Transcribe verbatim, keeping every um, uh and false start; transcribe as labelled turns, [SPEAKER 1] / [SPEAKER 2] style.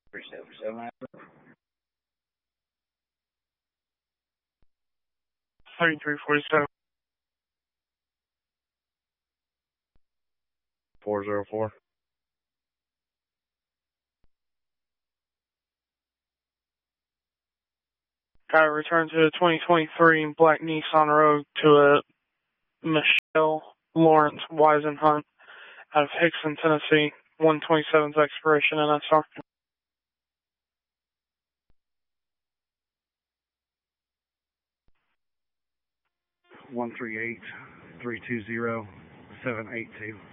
[SPEAKER 1] three seven seven.
[SPEAKER 2] thirty-three forty-seven.
[SPEAKER 3] four zero four.
[SPEAKER 2] Got to return to the twenty twenty-three black Nissan Rogue to a Michelle Lawrence Weisenhunt out of Hickson, Tennessee. one twenty-seven's expiration N S R.
[SPEAKER 3] one three eight, three two zero, seven eight two.